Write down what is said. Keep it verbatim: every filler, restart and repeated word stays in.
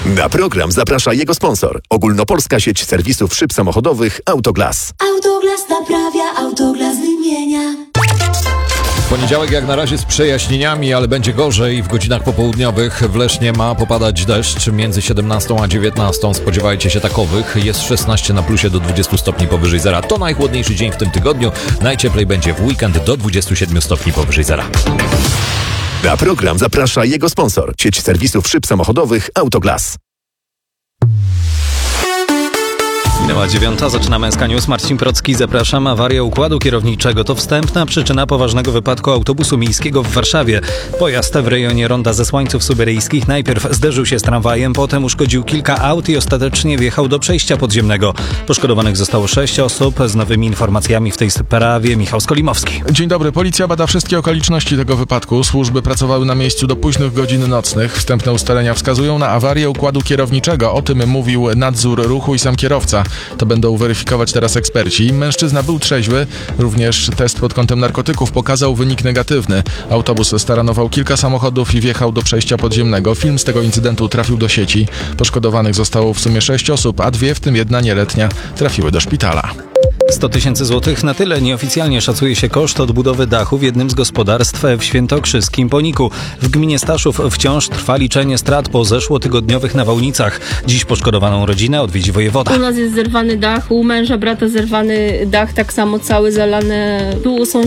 Na program zaprasza jego sponsor. Ogólnopolska sieć serwisów szyb samochodowych Autoglas. Autoglas naprawia, Autoglas wymienia. Poniedziałek jak na razie z przejaśnieniami, ale będzie gorzej. W godzinach popołudniowych w Lesznie ma popadać deszcz między siedemnastą a dziewiętnastą. Spodziewajcie się takowych. Jest szesnaście na plusie do dwudziestu stopni powyżej zera. To najchłodniejszy dzień w tym tygodniu. Najcieplej będzie w weekend do dwudziestu siedmiu stopni powyżej zera. Na program zaprasza jego sponsor. Sieć serwisów szyb samochodowych Autoglas. Minęła dziewiąta, zaczynamy S K News. Marcin Procki, zapraszam. Awaria układu kierowniczego to wstępna przyczyna poważnego wypadku autobusu miejskiego w Warszawie. Pojazd w rejonie ronda Zesłańców Syberyjskich najpierw zderzył się z tramwajem, potem uszkodził kilka aut i ostatecznie wjechał do przejścia podziemnego. Poszkodowanych zostało sześć osób. Z nowymi informacjami w tej sprawie Michał Skolimowski. Dzień dobry. Policja bada wszystkie okoliczności tego wypadku. Służby pracowały na miejscu do późnych godzin nocnych. Wstępne ustalenia wskazują na awarię układu kierowniczego. O tym mówił nadzór ruchu i sam kierowca. To będą weryfikować teraz eksperci. Mężczyzna był trzeźwy, również test pod kątem narkotyków pokazał wynik negatywny. Autobus staranował kilka samochodów i wjechał do przejścia podziemnego. Film z tego incydentu trafił do sieci. Poszkodowanych zostało w sumie sześć osób, a dwie, w tym jedna nieletnia, trafiły do szpitala. sto tysięcy złotych na tyle nieoficjalnie szacuje się koszt odbudowy dachu w jednym z gospodarstw w świętokrzyskim Poniku. W gminie Staszów wciąż trwa liczenie strat po zeszłotygodniowych nawałnicach. Dziś poszkodowaną rodzinę odwiedzi wojewoda. U nas jest zerwany dach, u męża brata zerwany dach, tak samo cały zalany. Tu u